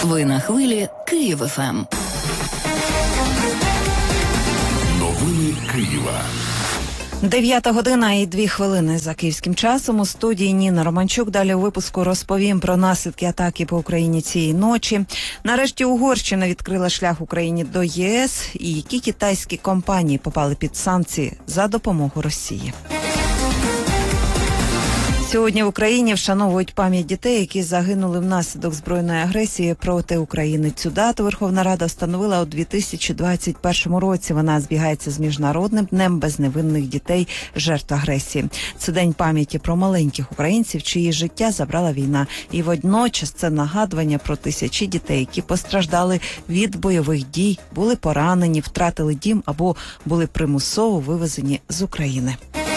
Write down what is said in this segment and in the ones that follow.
Ви на хвилі Київ ФМ. Новини Києва. 9 година і 2 хвилини за київським часом. У студії Ніна Романчук. Далі у випуску розповім про наслідки атаки по Україні цієї ночі. Нарешті Угорщина відкрила шлях Україні до ЄС. І які китайські компанії попали під санкції за допомогу Росії. Сьогодні в Україні вшановують пам'ять дітей, які загинули внаслідок збройної агресії проти України. Цю дату Верховна Рада встановила у 2021 році. Вона збігається з Міжнародним днем безневинних дітей жертв агресії. Це день пам'яті про маленьких українців, чиї життя забрала війна. І водночас це нагадування про тисячі дітей, які постраждали від бойових дій, були поранені, втратили дім або були примусово вивезені з України.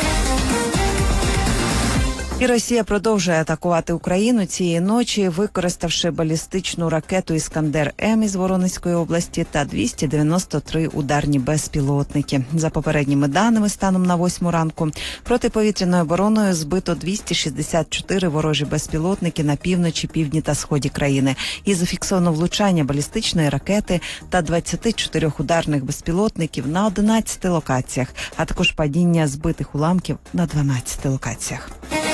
І Росія продовжує атакувати Україну цієї ночі, використавши балістичну ракету «Іскандер-М» із Воронезької області та 293 ударні безпілотники. За попередніми даними, станом на 8 ранку, протиповітряною обороною збито 264 ворожі безпілотники на півночі, півдні та сході країни. І зафіксовано влучання балістичної ракети та 24 ударних безпілотників на 11 локаціях, а також падіння збитих уламків на 12 локаціях.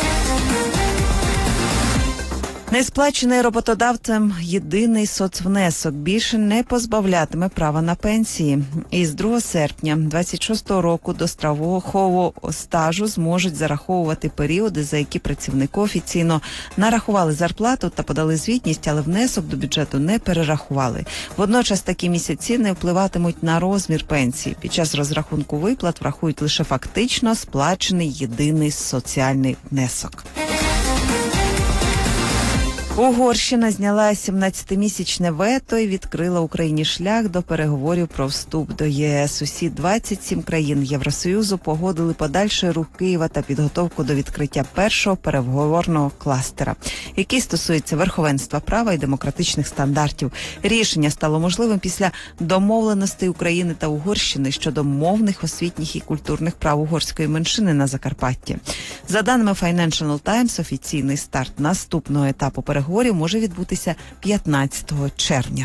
Несплачений роботодавцем єдиний соцвнесок більше не позбавлятиме права на пенсії. Із 2 серпня 2026 року до страхового стажу зможуть зараховувати періоди, за які працівнику офіційно нарахували зарплату та подали звітність, але внесок до бюджету не перерахували. Водночас такі місяці не впливатимуть на розмір пенсії. Під час розрахунку виплат врахують лише фактично сплачений єдиний соціальний внесок. Угорщина зняла 17-місячне вето і відкрила Україні шлях до переговорів про вступ до ЄС. Усі 27 країн Євросоюзу погодили подальший рух Києва та підготовку до відкриття першого переговорного кластера, який стосується верховенства права і демократичних стандартів. Рішення стало можливим після домовленостей України та Угорщини щодо мовних, освітніх і культурних прав угорської меншини на Закарпатті. За даними Financial Times, офіційний старт наступного етапу переговорів може відбутися 15 червня.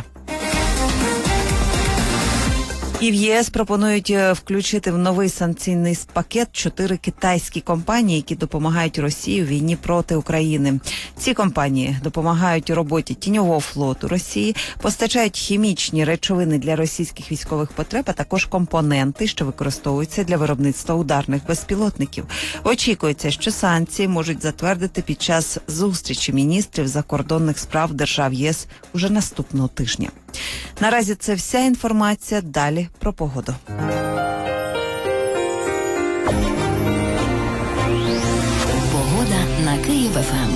І в ЄС пропонують включити в новий санкційний пакет 4 китайські компанії, які допомагають Росії у війні проти України. Ці компанії допомагають у роботі тіньового флоту Росії, постачають хімічні речовини для російських військових потреб, а також компоненти, що використовуються для виробництва ударних безпілотників. Очікується, що санкції можуть затвердити під час зустрічі міністрів закордонних справ держав єС уже наступного тижня. Наразі це вся інформація. Далі про погоду. Погода на Київ ФМ.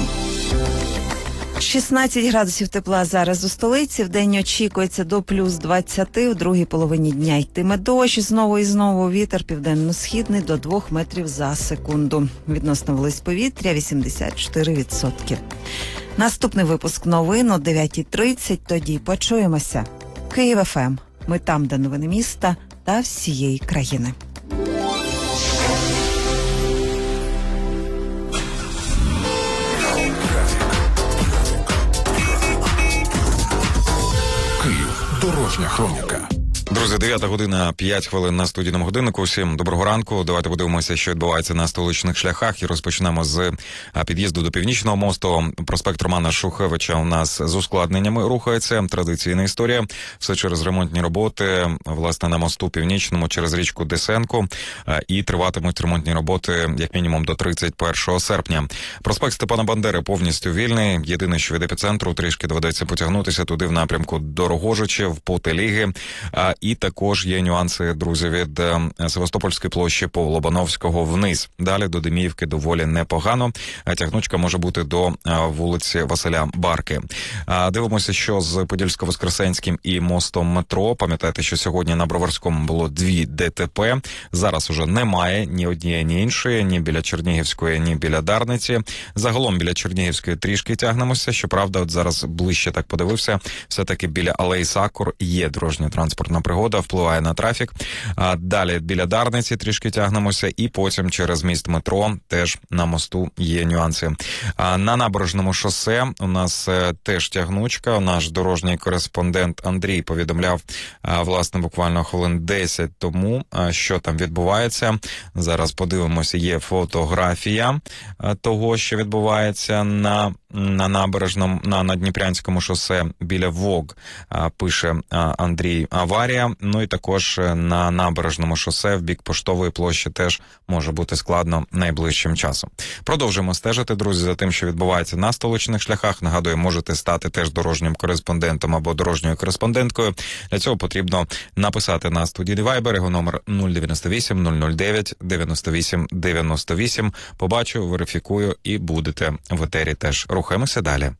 16 градусів тепла зараз у столиці. Вдень очікується до плюс 20. У другій половині дня йтиме дощ. Знову і знову вітер південно-східний до 2 метрів за секунду. Відносна вологість повітря 84%. Наступний випуск новин о 9:30. Тоді почуємося. Київ ФМ. Ми там, де новини міста та всієї країни. Київ. Дорожня хроніка. Друзі, 9 година, 5 хвилин на студійному годиннику. Всім доброго ранку. Давайте подивимося, що відбувається на столичних шляхах. І розпочнемо з під'їзду до Північного мосту. Проспект Романа Шухевича у нас з ускладненнями рухається. Традиційна історія. Все через ремонтні роботи, власне, на мосту Північному через річку Десенко. І триватимуть ремонтні роботи як мінімум до 31 серпня. Проспект Степана Бандери повністю вільний. Єдине, що від епіцентру трішки доведеться потягнутися туди в напрямку до Рогожичів, по Теліги. І також є нюанси, друзі, від Севастопольської площі по Лобановського вниз. Далі до Деміївки доволі непогано. Тягнучка може бути до вулиці Василя Барки. Дивимося, що з Подільсько-Воскресенським і мостом метро. Пам'ятаєте, що сьогодні на Броварському було 2 ДТП. Зараз уже немає ні однієї, ні іншої, ні біля Чернігівської, ні біля Дарниці. Загалом біля Чернігівської трішки тягнемося. Щоправда, от зараз ближче так подивився, все-таки біля Алеї Сакур є дорожньо-транспортна пригода, впливає на трафік. Далі біля Дарниці трішки тягнемося, і потім через міст метро теж на мосту є нюанси. На Набережному шосе у нас теж тягнучка. Наш дорожній кореспондент Андрій повідомляв, власне, буквально хвилин 10 тому, що там відбувається. Зараз подивимося, є фотографія того, що відбувається на Набережному, на Дніпрянському шосе біля ВОГ, пише Андрій, аварія. Ну і також на Набережному шосе в бік Поштової площі теж може бути складно найближчим часом. Продовжуємо стежити, друзі, за тим, що відбувається на столичних шляхах. Нагадую, можете стати теж дорожнім кореспондентом або дорожньою кореспонденткою. Для цього потрібно написати на студійний Viber, його номер 098 009 98 98. Побачу, верифікую і будете в етері теж. Рухаємося далі.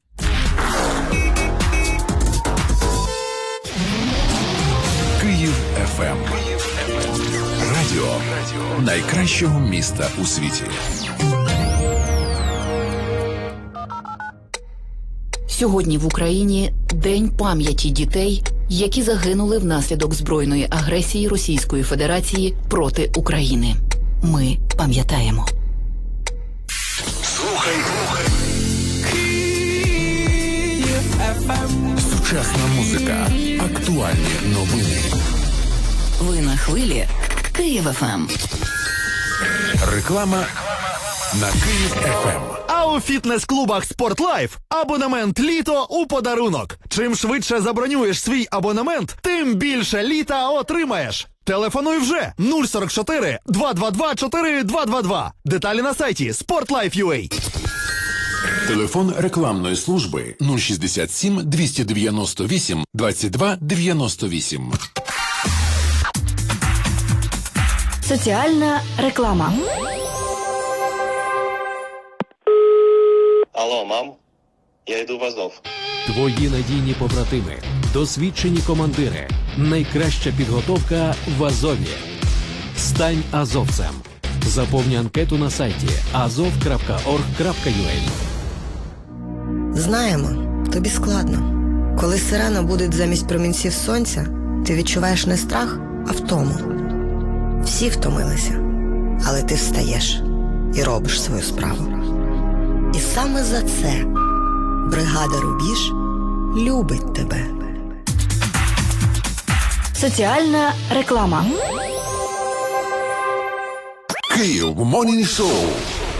Київ ФМ. Радіо найкращого міста у світі. Сьогодні в Україні День пам'яті дітей, які загинули внаслідок збройної агресії Російської Федерації проти України. Ми пам'ятаємо. Слухай. Сучасна музика. Актуальні новини. Ви на хвилі Київ ФМ. Реклама на Київ ФМ. А у фітнес-клубах «Спортлайф» абонемент «Літо» у подарунок. Чим швидше забронюєш свій абонемент, тим більше літа отримаєш. Телефонуй вже 044 222 4222. Деталі на сайті sportlife.ua. Телефон рекламної служби 067 298 22 98. Соціальна реклама. Алло, мам, я йду в Азов. Твої надійні побратими, досвідчені командири, найкраща підготовка в Азові. Стань азовцем. Заповни анкету на сайті azov.org.ua. Знаємо, тобі складно. Коли сирена буде замість промінців сонця, ти відчуваєш не страх, а втому. Всі втомилися, але ти встаєш і робиш свою справу. І саме за це бригада «Рубіж» любить тебе. Соціальна реклама. Київ Морнінг Шоу.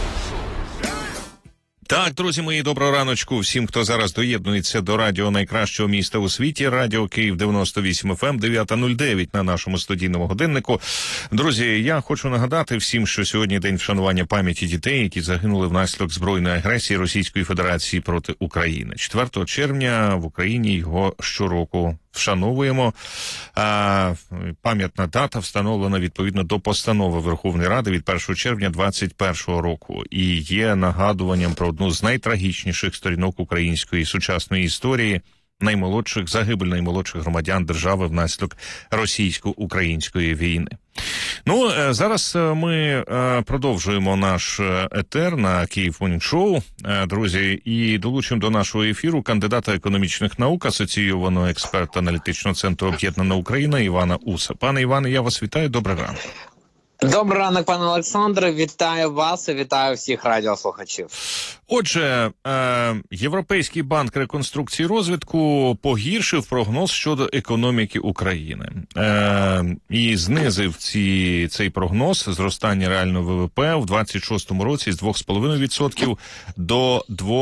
Так, друзі мої, доброго раночку всім, хто зараз доєднується до радіо найкращого міста у світі, радіо Київ 98 FM, 9:09 на нашому студійному годиннику. Друзі, я хочу нагадати всім, що сьогодні день вшанування пам'яті дітей, які загинули внаслідок збройної агресії Російської Федерації проти України. 4 червня в Україні його щороку вшановуємо. Пам'ятна дата встановлена відповідно до постанови Верховної Ради від 1 червня 2021 року і є нагадуванням про одну з найтрагічніших сторінок української сучасної історії, загибель наймолодших громадян держави внаслідок російсько-української війни. Ну, зараз ми продовжуємо наш етер на Київ Морнінг Шоу, друзі, і долучимо до нашого ефіру кандидата економічних наук, асоційованого експерта аналітичного центру «Об'єднана Україна» Івана Уса. Пане Іване, я вас вітаю, добрий ранок. Добрий ранок, пане Олександре, вітаю вас і вітаю всіх радіослухачів. Отже, Європейський банк реконструкції і розвитку погіршив прогноз щодо економіки України. І знизив цей прогноз зростання реального ВВП в 26-му році з 2,5% до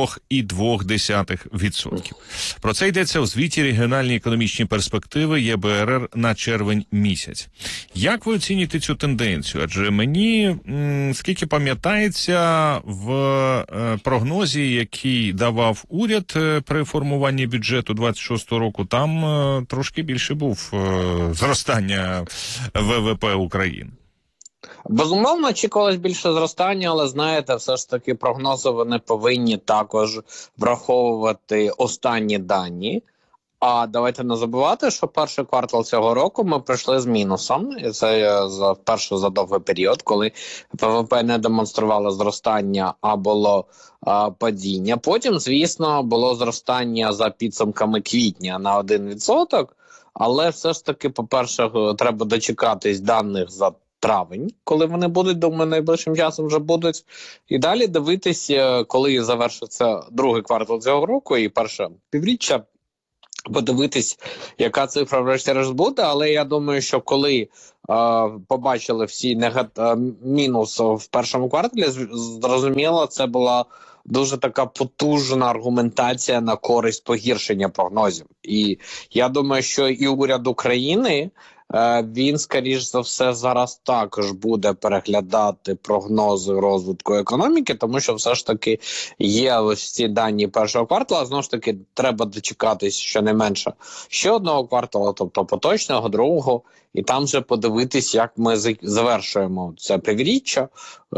2,2%. Про це йдеться у звіті регіональні економічні перспективи ЄБРР на червень місяць. Як ви оцінюєте цю тенденцію? Адже мені, скільки пам'ятається, в прогнозі, який давав уряд при формуванні бюджету 26-го року, там трошки більше був зростання ВВП України. Безумовно, очікувалось більше зростання, але, знаєте, все ж таки прогнози вони повинні також враховувати останні дані. А давайте не забувати, що перший квартал цього року ми прийшли з мінусом. І це вперше за довгий період, коли ВВП не демонструвало зростання, а було падіння. Потім, звісно, було зростання за підсумками квітня на 1%. Але все ж таки, по-перше, треба дочекатись даних за травень, коли вони будуть, думаю, найближчим часом вже будуть. І далі дивитися, коли завершиться другий квартал цього року і перше півріччя, подивитись, яка цифра врешті-решт буде. Але я думаю, що коли побачили всі мінуси в першому кварталі, зрозуміло, це була дуже така потужна аргументація на користь погіршення прогнозів. І я думаю, що і уряд України, він, скоріш за все, зараз також буде переглядати прогнози розвитку економіки, тому що все ж таки є ось ці дані першого кварталу, знову ж таки, треба дочекатись щонайменше ще одного кварталу, тобто поточного, другого, і там вже подивитись, як ми завершуємо це півріччя,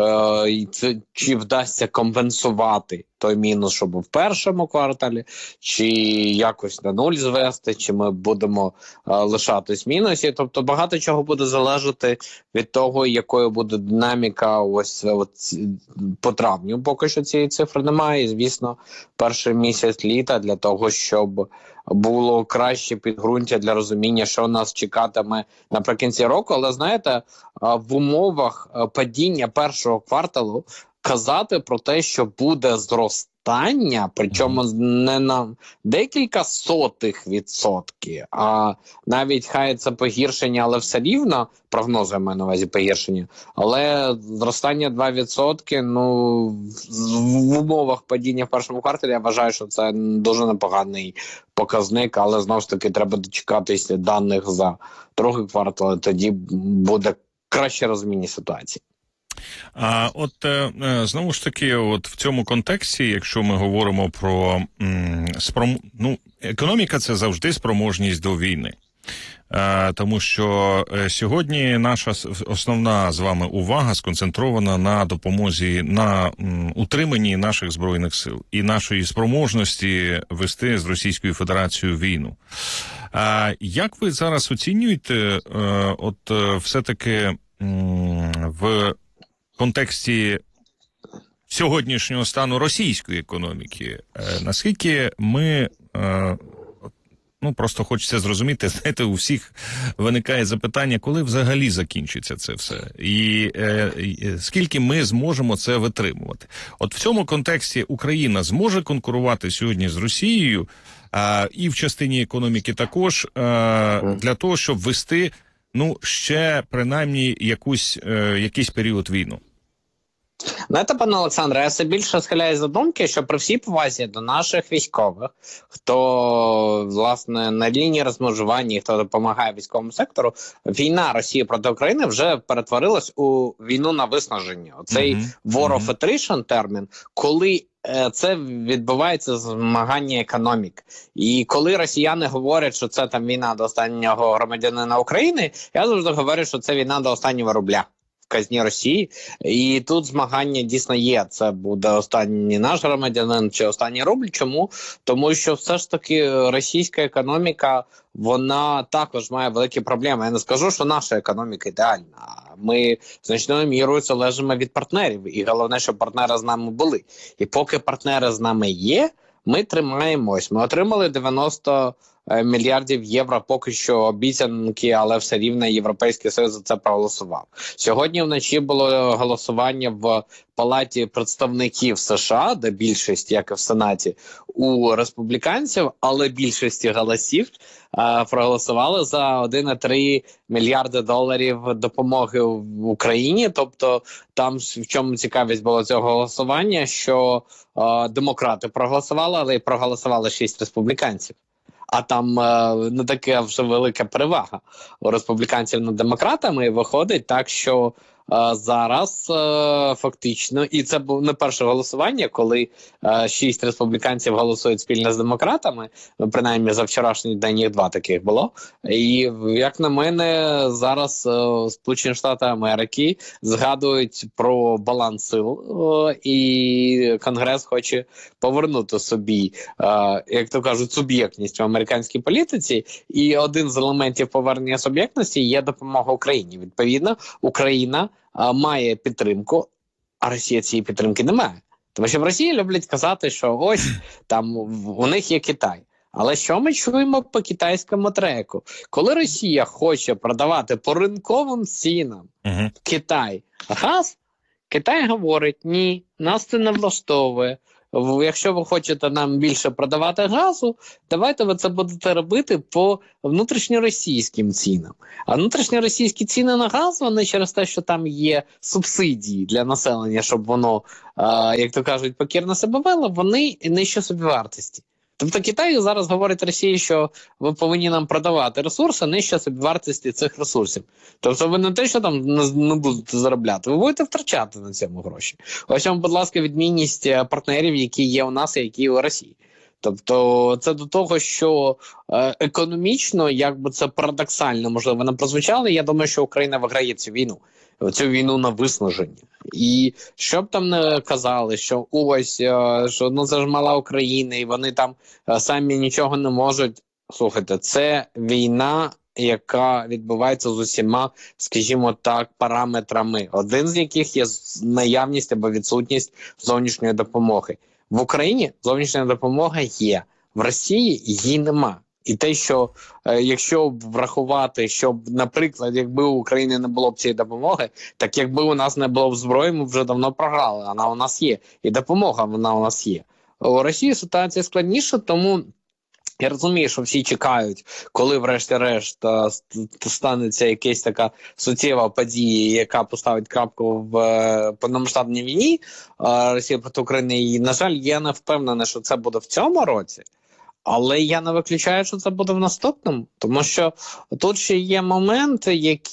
чи вдасться компенсувати той мінус, що був в першому кварталі, чи якось на нуль звести, чи ми будемо лишатись в мінусі. Тобто багато чого буде залежати від того, якою буде динаміка ось по травню. Поки що цієї цифри немає. І, звісно, перший місяць літа для того, щоб було краще підґрунтя для розуміння, що нас чекатиме наприкінці року. Але, знаєте, в умовах падіння першого кварталу казати про те, що буде зростання, причому не на декілька сотих відсотків, а навіть хай це погіршення, але все рівно, прогнози я маю на увазі погіршення, але зростання 2%, ну, в умовах падіння в першому кварталі, я вважаю, що це дуже непоганий показник, але знову ж таки треба дочекатися даних за другий квартал, тоді буде краще розуміння ситуації. А от знову ж таки, от в цьому контексті, якщо ми говоримо про економіка – це завжди спроможність до війни. Тому що сьогодні наша основна з вами увага сконцентрована на допомозі, на утриманні наших Збройних сил і нашої спроможності вести з Російською Федерацією війну. Як ви зараз оцінюєте, от все-таки в контексті сьогоднішнього стану російської економіки, наскільки ми, просто хочеться зрозуміти, знаєте, у всіх виникає запитання, коли взагалі закінчиться це все, і скільки ми зможемо це витримувати. От в цьому контексті Україна зможе конкурувати сьогодні з Росією, і в частині економіки також, для того, щоб вести, ще принаймні якийсь період війну. Знаєте, пане Олександре, я все більше схиляюсь до думки, що при всій повазі до наших військових, хто, власне, на лінії розмежування, хто допомагає військовому сектору, війна Росії проти України вже перетворилась у війну на виснаження. Оцей war of attrition термін, коли це відбувається змагання економік. І коли росіяни говорять, що це там війна до останнього громадянина України, я завжди говорю, що це війна до останнього рубля в казні Росії. І тут змагання дійсно є. Це буде останній наш громадянин чи останній рубль. Чому? Тому що все ж таки російська економіка, вона також має великі проблеми. Я не скажу, що наша економіка ідеальна. Ми значною мірою залежимо від партнерів. І головне, щоб партнери з нами були. І поки партнери з нами є, ми тримаємось. Ми отримали 90 мільярдів євро поки що обіцянки, але все рівно Європейський Союз за це проголосував. Сьогодні вночі було голосування в Палаті представників США, де більшість, як і в Сенаті, у республіканців, але більшості голосів проголосували за 1,3 мільярди доларів допомоги в Україні. Тобто там в чому цікавість було цього голосування, що демократи проголосували, але й проголосували 6 республіканців. А там не така вже велика перевага у республіканців над демократами, і виходить так, що зараз фактично, і це було не перше голосування, коли 6 республіканців голосують спільно з демократами, принаймні за вчорашній день їх 2 таких було. І, як на мене, зараз Сполучені Штати Америки згадують про баланс сил, і Конгрес хоче повернути собі, як то кажуть, суб'єктність в американській політиці, і один з елементів повернення суб'єктності є допомога Україні. Відповідно, Україна має підтримку, а Росія цієї підтримки не має. Тому що в Росії люблять казати, що ось там у них є Китай. Але що ми чуємо по китайському треку? Коли Росія хоче продавати по ринковим цінам Китай газ, Китай говорить, ні, нас це не влаштовує. Якщо ви хочете нам більше продавати газу, давайте ви це будете робити по внутрішньоросійським цінам. А внутрішньоросійські ціни на газ, вони через те, що там є субсидії для населення, щоб воно, як то кажуть, покірно себе вело, вони нижче собівартості. Тобто Китай зараз говорить Росії, що ви повинні нам продавати ресурси нижче собівартості цих ресурсів. Тобто ви не те, що там не будете заробляти, ви будете втрачати на цьому гроші. Ось вам, будь ласка, відмінність партнерів, які є у нас і які у Росії. Тобто це до того, що економічно, як би це парадоксально, можливо, не прозвучало, я думаю, що Україна виграє цю війну на виснаження. І що б там не казали, що ось, що ну це ж мала Україна, і вони там самі нічого не можуть. Слухайте, це війна, яка відбувається з усіма, скажімо так, параметрами. Один з яких є наявність або відсутність зовнішньої допомоги. В Україні зовнішня допомога є, в Росії її нема. І те, що якщо врахувати, щоб, наприклад, якби у України не було б цієї допомоги, так якби у нас не було б зброї, ми вже давно програли. Вона у нас є. І допомога вона у нас є. У Росії ситуація складніша, тому я розумію, що всі чекають, коли врешті-решт станеться якась така суттєва подія, яка поставить крапку в повномасштабній війні Росії проти України. І, на жаль, я не впевнений, що це буде в цьому році. Але я не виключаю, що це буде в наступному, тому що тут ще є моменти,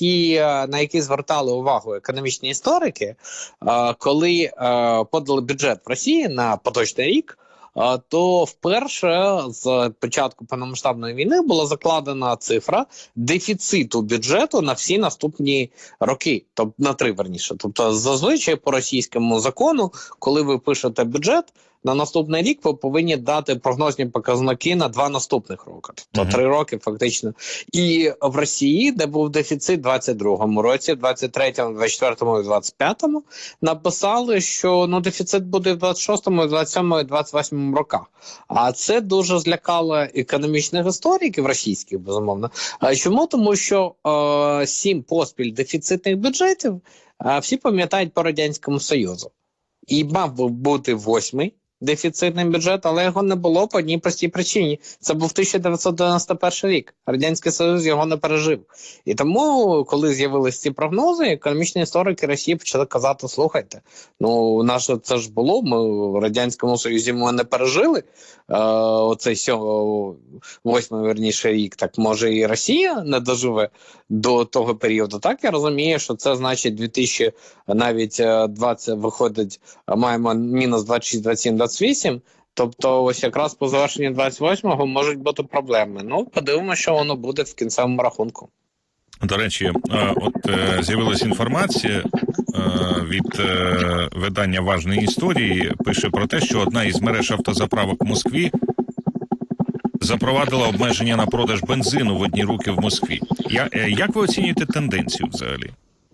на які звертали увагу економічні історики, коли подали бюджет в Росії на поточний рік, то вперше з початку повномасштабної війни була закладена цифра дефіциту бюджету на всі наступні роки, тобто на 3, верніше. Тобто зазвичай по російському закону, коли ви пишете бюджет, на наступний рік ви повинні дати прогнозні показники на 2 наступних роки. Тобто 3 роки фактично. І в Росії, де був дефіцит в 22-му році, в 23-му, 24-му і 25-му, написали, що дефіцит буде в 26-му, 27-му і 28-му роках. А це дуже злякало економічних істориків російських, безумовно. Чому? Тому що 7 поспіль дефіцитних бюджетів всі пам'ятають по Радянському Союзу. І мав би бути 8-й дефіцитний бюджет, але його не було по одній простій причині. Це був 1991 рік. Радянський Союз його не пережив. І тому, коли з'явилися ці прогнози, економічні історики Росії почали казати, слухайте, наше це ж було, ми в Радянському Союзі ми не пережили оцей 8-й, верніше, рік, так може і Росія не доживе до того періоду. Так, я розумію, що це значить 2020 виходить, маємо мінус 26, 27, 28, тобто ось якраз по завершенні 28-го можуть бути проблеми. Подивимося, що воно буде в кінцевому рахунку. До речі, з'явилася інформація від видання «Важної історії», пише про те, що одна із мереж автозаправок в Москві запровадила обмеження на продаж бензину в одні руки в Москві. Як ви оцінюєте тенденцію взагалі?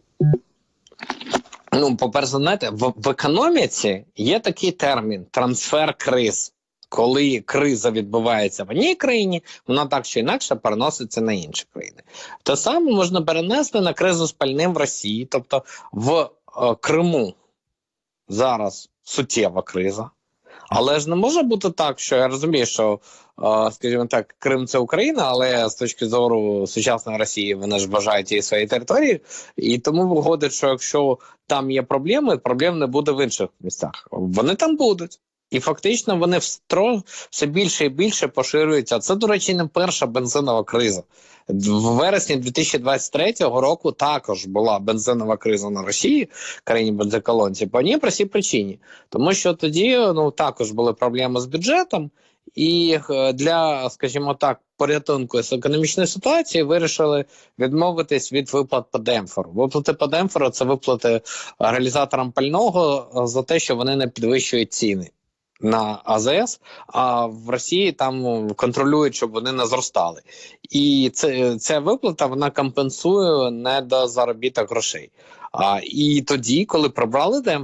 По-перше, знаєте, в економіці є такий термін – трансфер криз. Коли криза відбувається в одній країні, вона так чи інакше переноситься на інші країни. Те саме можна перенести на кризу з пальним в Росії. Тобто в Криму зараз суттєва криза. Але ж не може бути так, що я розумію, що, скажімо так, Крим – це Україна, але з точки зору сучасної Росії вони ж вважають її своєю територією. І тому виходить, що якщо там є проблеми, проблем не буде в інших місцях. Вони там будуть. І фактично вони все більше і більше поширюються. Це, до речі, не перша бензинова криза. В вересні 2023 року також була бензинова криза на Росії, країні бензоколонці, по одній простій причині. Тому що тоді також були проблеми з бюджетом, і для, скажімо так, порятунку з економічної ситуації вирішили відмовитись від виплат по демпферу. Виплати по демпферу – це виплати реалізаторам пального за те, що вони не підвищують ціни на АЗС, а в Росії там контролюють, щоб вони не зростали. І ця виплата, вона компенсує недозаробіток грошей. І тоді, коли прибрали демпфер,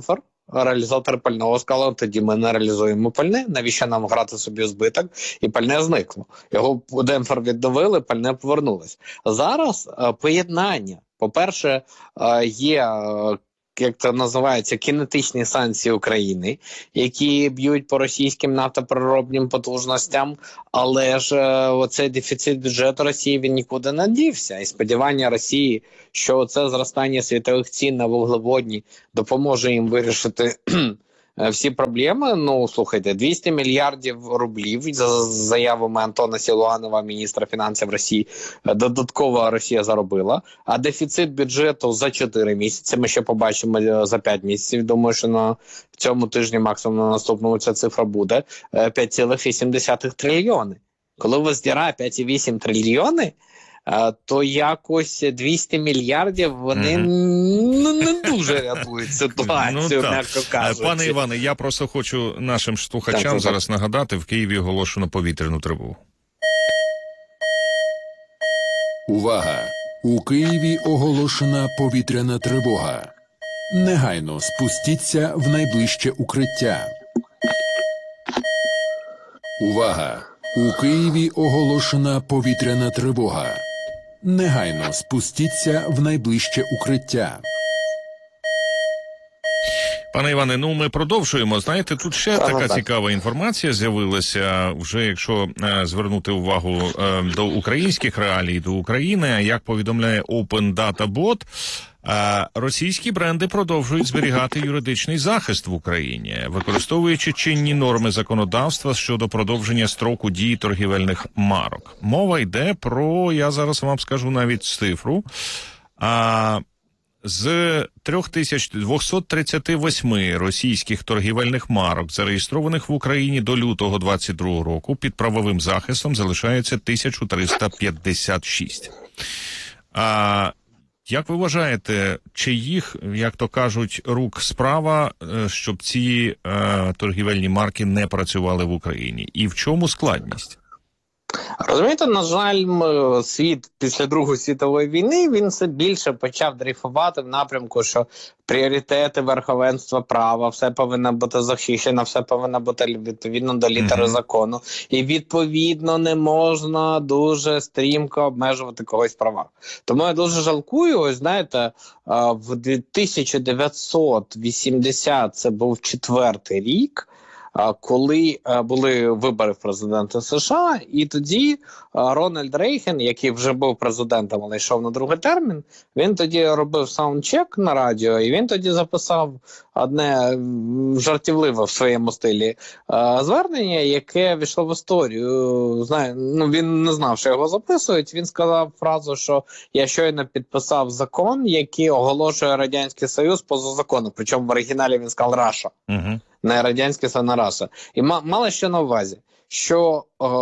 реалізатори пального сказали, тоді ми не реалізуємо пальне, навіщо нам грати собі в збиток, і пальне зникло. Його демпфер відновили, пальне повернулось. Зараз поєднання. По-перше, є, як це називається, кінетичні санкції України, які б'ють по російським нафтопереробним потужностям, але ж оцей дефіцит бюджету Росії, він нікуди не дівся. І сподівання Росії, що це зростання світових цін на вуглеводні допоможе їм вирішити всі проблеми. Ну, слухайте, 200 мільярдів рублів, за заявами Антона Силуанова, міністра фінансів Росії, додатково Росія заробила, а дефіцит бюджету за 4 місяці, ми ще побачимо за 5 місяців, думаю, що на цьому тижні, максимум на наступному, ця цифра буде 5,8 трильйони. Коли у вас діра 5,8 трильйони, то якось 200 мільярдів, вони не дуже рятують ситуацію, м'яко кажучи. Пане Іване, я просто хочу нашим слухачам зараз нагадати, в Києві оголошено повітряну тривогу. Увага! У Києві оголошена повітряна тривога. Негайно спустіться в найближче укриття. Увага! У Києві оголошена повітряна тривога. Негайно спустіться в найближче укриття. Пане Іване, ну ми продовжуємо. Знаєте, тут ще така цікава інформація з'явилася, вже якщо звернути увагу до українських реалій, до України, як повідомляє Open Data Bot, російські бренди продовжують зберігати юридичний захист в Україні, використовуючи чинні норми законодавства щодо продовження строку дії торгівельних марок. Мова йде про, я зараз вам скажу навіть цифру, з 3238 російських торгівельних марок, зареєстрованих в Україні до лютого 2022 року, під правовим захистом залишається 1356. Як ви вважаєте, чи їх, як то кажуть, рук справа, щоб ці торгівельні марки не працювали в Україні? І в чому складність? Розумієте, на жаль, світ після Другої світової війни, він все більше почав дрейфувати в напрямку, що пріоритети верховенства права, все повинно бути захищено, все повинно бути відповідно до літери закону. І відповідно не можна дуже стрімко обмежувати когось права. Тому я дуже жалкую, ось знаєте, в 1980, це був 4-й рік, коли були вибори в президента США, і тоді Рональд Рейган, який вже був президентом, але йшов на другий термін, він тоді робив саундчек на радіо, і він тоді записав одне жартівливе в своєму стилі звернення, яке війшло в історію. Він не знав, що його записують, він сказав фразу, що я щойно підписав закон, який оголошує Радянський Союз поза законом, причому в оригіналі він сказав «Раша». Не Радянський Союз, а Раша. І мало що на увазі, що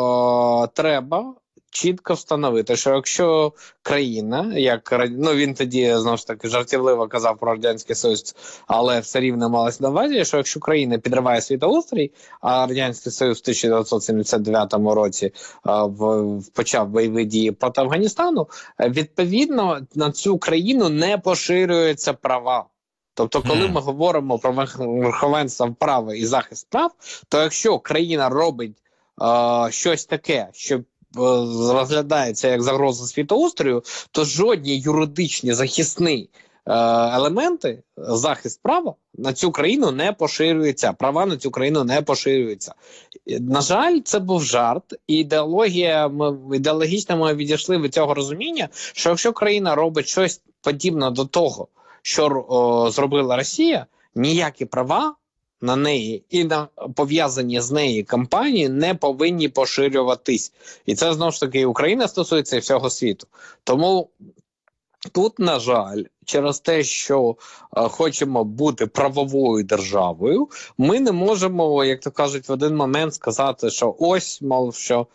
треба чітко встановити, що якщо країна, він тоді, знову ж таки, жартівливо казав про Радянський Союз, але все рівно малось на увазі, що якщо країна підриває світоустрій, а Радянський Союз в 1979 році почав бойові дії проти Афганістану, відповідно на цю країну не поширюються права. Тобто, коли ми говоримо про верховенство права і захист прав, то якщо країна робить щось таке, що розглядається як загроза світоустрою, то жодні юридичні захисні елементи, захист права на цю країну не поширюються, права на цю країну не поширюються. На жаль, це був жарт, і ідеологічно ми відійшли від цього розуміння, що якщо країна робить щось подібне до того, що зробила Росія, ніякі права на неї і на пов'язані з нею компанії не повинні поширюватись. І це, знову ж таки, Україна стосується і всього світу. Тому тут, на жаль, через те, що хочемо бути правовою державою, ми не можемо, як то кажуть, в один момент сказати, що ось, мов, що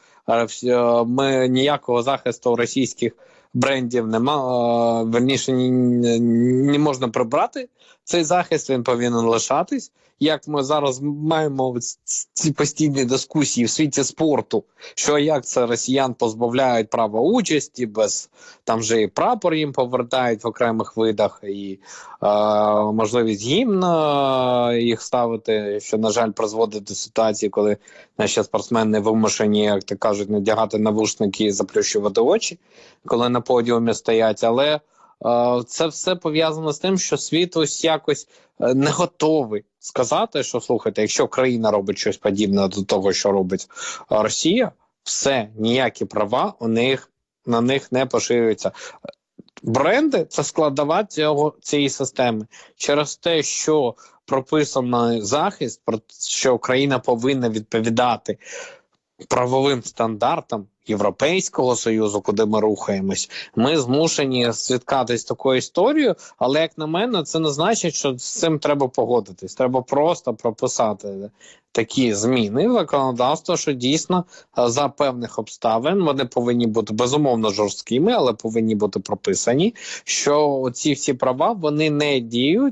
ми ніякого захисту російських брендів не можна прибрати цей захист, він повинен лишатись. як ми зараз маємо ці постійні дискусії в світі спорту, що як це росіян позбавляють права участі, без там же і прапор їм повертають в окремих видах, і можливість гімн їх ставити, що, на жаль, призводить до ситуації, коли наші спортсмени вимушені, як то кажуть, надягати навушники і заплющувати очі, коли на подіумі стоять, але це все пов'язано з тим, що світ ось якось не готовий сказати, що, слухайте, якщо країна робить щось подібне до того, що робить Росія, все, ніякі права на них не поширюються. Бренди – це складова цієї системи. Через те, що прописаний захист, що Україна повинна відповідати правовим стандартам Європейського Союзу, куди ми рухаємось, ми змушені стикатись з такою історією, але, як на мене, це не значить, що з цим треба погодитись. Треба просто прописати такі зміни в законодавство, що дійсно за певних обставин вони повинні бути, безумовно, жорсткими, але повинні бути прописані, що ці всі права, вони не діють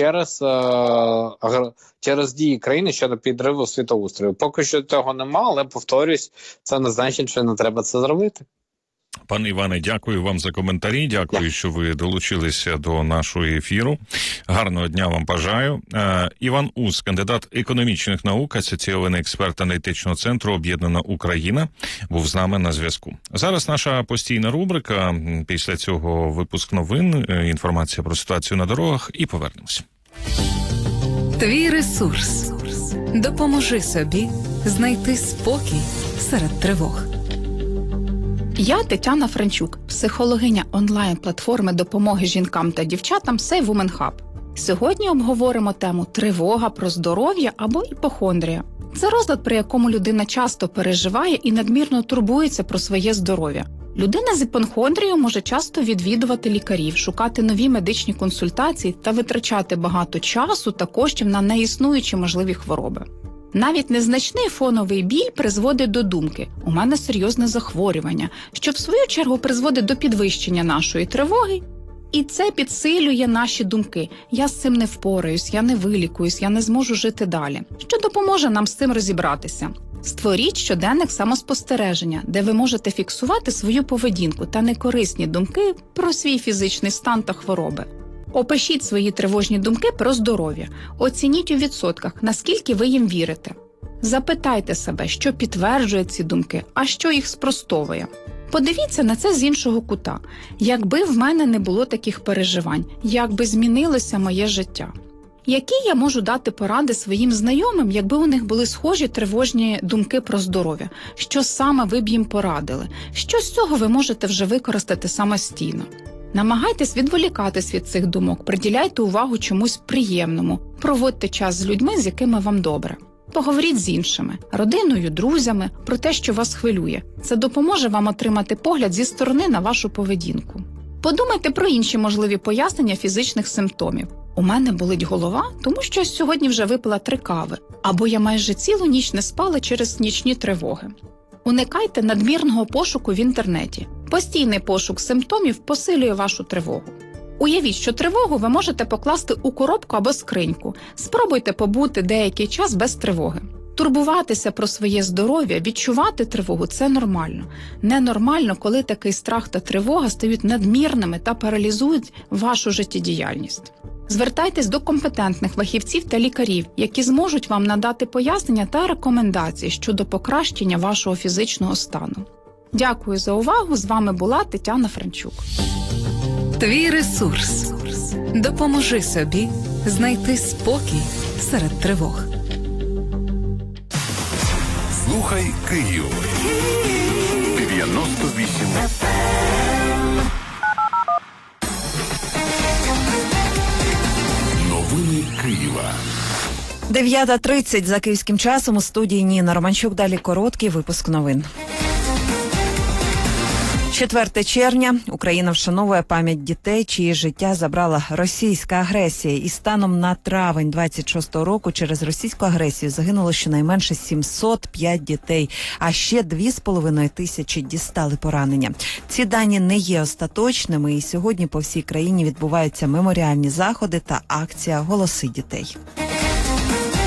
через дії країни щодо підриву світоустрою. Поки що цього нема, але, повторюсь, це не значить, що не треба це зробити. Пане Іване, дякую вам за коментарі, дякую, що ви долучилися до нашого ефіру. Гарного дня вам бажаю. Іван Ус, кандидат економічних наук, асоційований експерт аналітичного центру «Об'єднана Україна», був з нами на зв'язку. Зараз наша постійна рубрика, після цього випуск новин, інформація про ситуацію на дорогах, і повернемося. Твій ресурс. Допоможи собі знайти спокій серед тривог. Я Тетяна Франчук, психологиня онлайн-платформи допомоги жінкам та дівчатам Save Women Hub. Сьогодні обговоримо тему «Тривога про здоров'я» або іпохондрія. Це розлад, при якому людина часто переживає і надмірно турбується про своє здоров'я. Людина з іпохондрією може часто відвідувати лікарів, шукати нові медичні консультації та витрачати багато часу та коштів на неіснуючі можливі хвороби. Навіть незначний фоновий біль призводить до думки «у мене серйозне захворювання», що в свою чергу призводить до підвищення нашої тривоги, і це підсилює наші думки «я з цим не впораюсь, я не вилікуюсь, я не зможу жити далі», що допоможе нам з цим розібратися. Створіть щоденник самоспостереження, де ви можете фіксувати свою поведінку та некорисні думки про свій фізичний стан та хвороби. Опишіть свої тривожні думки про здоров'я. Оцініть у відсотках, наскільки ви їм вірите. Запитайте себе, що підтверджує ці думки, а що їх спростовує. Подивіться на це з іншого кута. Якби в мене не було таких переживань, як би змінилося моє життя? Які я можу дати поради своїм знайомим, якби у них були схожі тривожні думки про здоров'я? Що саме ви б їм порадили? Що з цього ви можете вже використати самостійно? Намагайтесь відволікатись від цих думок, приділяйте увагу чомусь приємному, проводьте час з людьми, з якими вам добре. Поговоріть з іншими, родиною, друзями, про те, що вас хвилює. Це допоможе вам отримати погляд зі сторони на вашу поведінку. Подумайте про інші можливі пояснення фізичних симптомів. У мене болить голова, тому що сьогодні вже випила 3 кави. Або я майже цілу ніч не спала через нічні тривоги. Уникайте надмірного пошуку в інтернеті. Постійний пошук симптомів посилює вашу тривогу. Уявіть, що тривогу ви можете покласти у коробку або скриньку. Спробуйте побути деякий час без тривоги. Турбуватися про своє здоров'я, відчувати тривогу – це нормально. Ненормально, коли такий страх та тривога стають надмірними та паралізують вашу життєдіяльність. Звертайтесь до компетентних фахівців та лікарів, які зможуть вам надати пояснення та рекомендації щодо покращення вашого фізичного стану. Дякую за увагу. З вами була Тетяна Франчук. Твій ресурс. Допоможи собі знайти спокій серед тривог. Слухай Київ. 98 FM. Новини Києва. 9:30 за київським часом у студії Ніна Романчук. Далі короткий випуск новин. 4 червня Україна вшановує пам'ять дітей, чиї життя забрала російська агресія. І станом на травень 26-го року через російську агресію загинуло щонайменше 705 дітей, а ще 2,5 тисячі дістали поранення. Ці дані не є остаточними, і сьогодні по всій країні відбуваються меморіальні заходи та акція «Голоси дітей».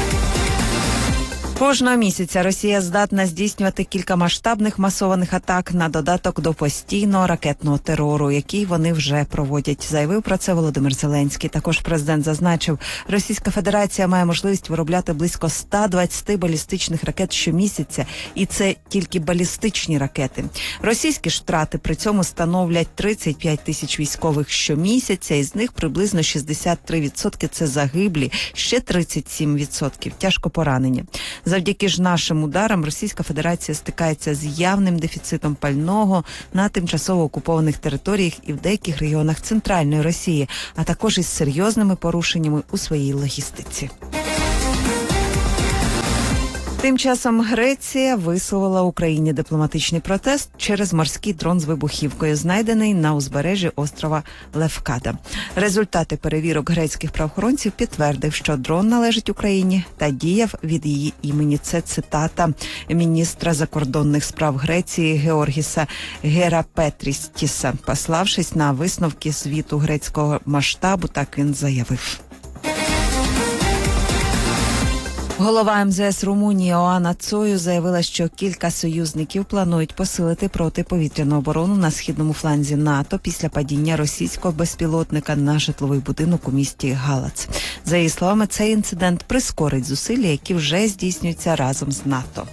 Кожного місяця Росія здатна здійснювати кілька масштабних масованих атак на додаток до постійного ракетного терору, який вони вже проводять. Заявив про це Володимир Зеленський. Також президент зазначив, Російська Федерація має можливість виробляти близько 120 балістичних ракет щомісяця, і це тільки балістичні ракети. Російські ж втрати при цьому становлять 35 тисяч військових щомісяця, із них приблизно 63% – це загиблі, ще 37% – тяжко поранені. Завдяки ж нашим ударам Російська Федерація стикається з явним дефіцитом пального на тимчасово окупованих територіях і в деяких регіонах Центральної Росії, а також із серйозними порушеннями у своїй логістиці. Тим часом Греція висловила Україні дипломатичний протест через морський дрон з вибухівкою, знайдений на узбережжі острова Левкада. Результати перевірок грецьких правоохоронців підтвердив, що дрон належить Україні та діяв від її імені. Це цитата міністра закордонних справ Греції Георгіса Герапетрістіса. Пославшись на висновки звіту грецького масштабу, так він заявив. Голова МЗС Румунії Оана Цою заявила, що кілька союзників планують посилити протиповітряну оборону на східному фланзі НАТО після падіння російського безпілотника на житловий будинок у місті Галац. За її словами, цей інцидент прискорить зусилля, які вже здійснюються разом з НАТО.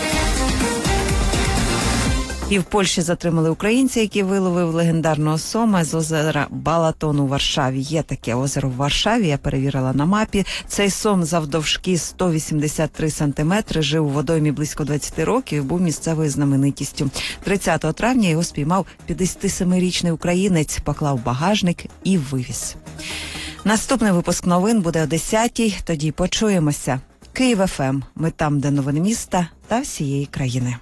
І в Польщі затримали українця, який виловив легендарного сома з озера Балатон у Варшаві. Є таке озеро в Варшаві, я перевірила на мапі. Цей сом завдовжки 183 сантиметри, жив у водоймі близько 20 років і був місцевою знаменитістю. 30 травня його спіймав 57-річний українець, поклав в багажник і вивіз. Наступний випуск новин буде о 10-й, тоді почуємося. Київ ФМ. Ми там, де новини міста та всієї країни.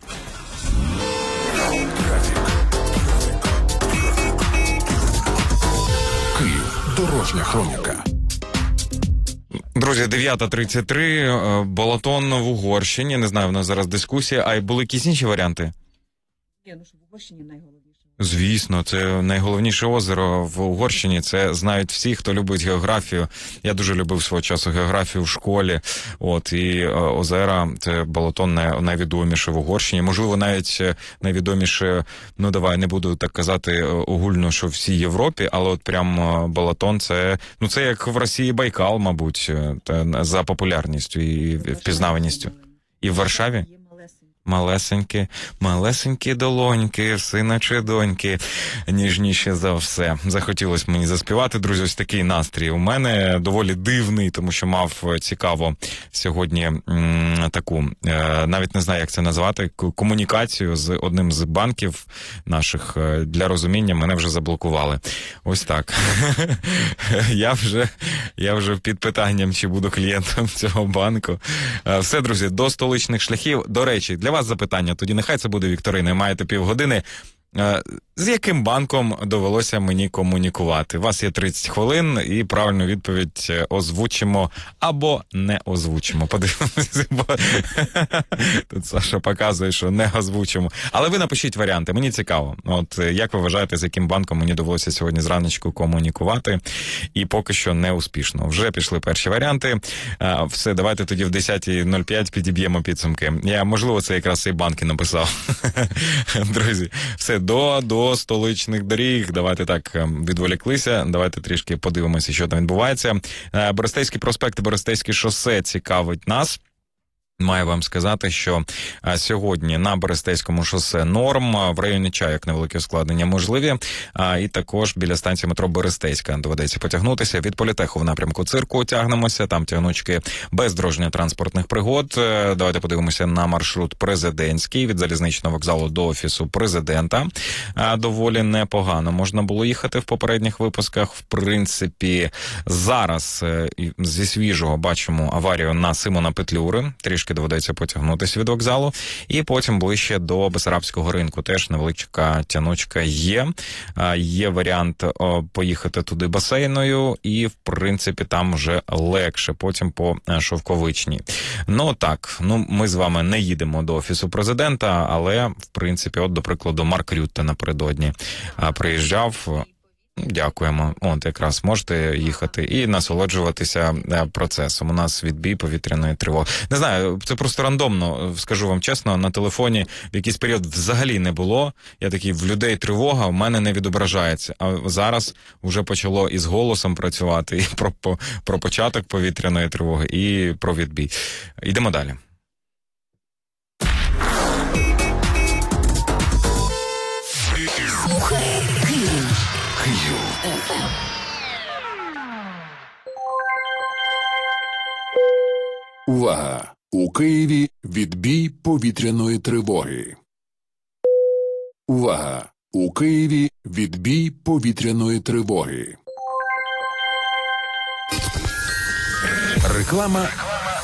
Дорожня хроніка. Друзі, 9:33, Балатон в Угорщині. Не знаю, в нас зараз дискусія. А були якісь інші варіанти? Ні, ну що в Угорщині найголовніше. Звісно, це найголовніше озеро в Угорщині. Це знають всі, хто любить географію. Я дуже любив свого часу географію в школі. І озера, це Балатон найвідоміше в Угорщині. Можливо, навіть найвідоміше, не буду так казати огульно, що в всій Європі, але от прям Балатон це як в Росії Байкал, мабуть, за популярністю і впізнаваністю. І в Варшаві? Малесенькі долоньки, сина чи доньки, ніжніше за все. Захотілося мені заспівати, друзі, ось такий настрій. У мене доволі дивний, тому що мав цікаво сьогодні таку, навіть не знаю, як це назвати, комунікацію з одним з банків наших. Для розуміння мене вже заблокували. Ось так. Я вже під питанням, чи буду клієнтом цього банку. Все, друзі, до столичних шляхів. До речі, для вас запитання, тоді нехай це буде вікторина, маєте півгодини. З яким банком довелося мені комунікувати? У вас є 30 хвилин і правильну відповідь озвучимо або не озвучимо. Подивимося, бо тут Саша показує, що не озвучимо. Але ви напишіть варіанти, мені цікаво. От як ви вважаєте, з яким банком мені довелося сьогодні зраночку комунікувати? І поки що не успішно. Вже пішли перші варіанти. Все, давайте тоді в 10:05 підіб'ємо підсумки. Можливо, це якраз цей банк і написав. Друзі, все, до столичних доріг. Давайте так відволіклися. Давайте трішки подивимося, що там відбувається. Бористейський проспект і Бористейське шосе цікавить нас. Маю вам сказати, що сьогодні на Бористейському шосе норм, в районі Чайок невеликі ускладнення можливі, і також біля станції метро Бористейська доведеться потягнутися. Від Політеху в напрямку Цирку тягнемося, там тягнучки без дорожньо-транспортних пригод. Давайте подивимося на маршрут Президентський, від залізничного вокзалу до Офісу Президента. Доволі непогано можна було їхати в попередніх випусках. В принципі, зараз зі свіжого бачимо аварію на Симона Петлюри, трішки доведеться потягнутися від вокзалу, і потім ближче до Бесарабського ринку. Теж невеличка тянучка є. Є варіант поїхати туди басейною, і, в принципі, там вже легше, потім по Шовковичній. Ми з вами не їдемо до Офісу Президента, але, в принципі, до прикладу, Марк Рютте напередодні приїжджав. Дякуємо. От якраз можете їхати і насолоджуватися процесом. У нас відбій повітряної тривоги. Не знаю, це просто рандомно, скажу вам чесно, на телефоні в якийсь період взагалі не було. Я такий, в людей тривога, в мене не відображається. А зараз вже почало із голосом працювати і про початок повітряної тривоги, і про відбій. Йдемо далі. Увага! У Києві відбій повітряної тривоги. Увага! У Києві відбій повітряної тривоги. Реклама